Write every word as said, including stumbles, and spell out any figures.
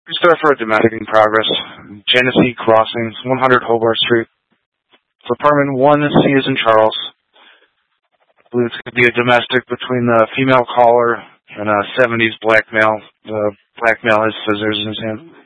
Restart for a domestic in progress. Genesee Crossings, one hundred Hobart Street. For apartment one, C is in Charles. I believe it's going to be a domestic between the female caller and a seventies black male. The black male has scissors in his hand.